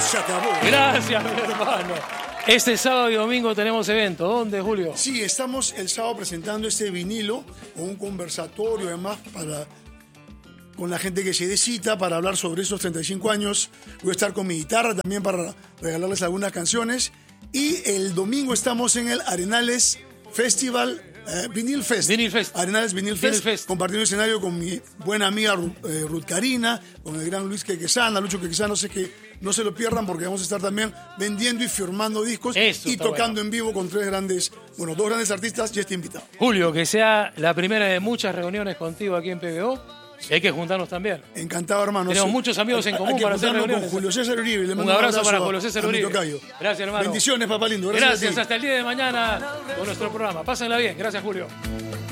Se acabó. Gracias, mi hermano. Este sábado y domingo tenemos evento. ¿Dónde, Julio? Sí, estamos el sábado presentando este vinilo con un conversatorio además con la gente que se dé cita para hablar sobre esos 35 años. Voy a estar con mi guitarra también para regalarles algunas canciones. Y el domingo estamos en el Arenales Festival, Vinyl Fest. Vinyl Fest. Arenales Vinyl Fest. Compartiendo escenario con mi buena amiga Ruth Karina, con el gran Luis Quequesana, Lucho Quequesana, sé que no se lo pierdan porque vamos a estar también vendiendo y firmando discos y tocando en vivo con dos grandes artistas y este invitado. Julio, que sea la primera de muchas reuniones contigo aquí en PBO. Y hay que juntarnos también. Encantado, hermano. Tenemos muchos amigos en común para hacer reuniones. Con Julio César Uribe. Un abrazo para Julio César Uribe. Gracias, hermano. Bendiciones, papá lindo. Gracias. Hasta el día de mañana con nuestro programa. Pásenla bien. Gracias, Julio.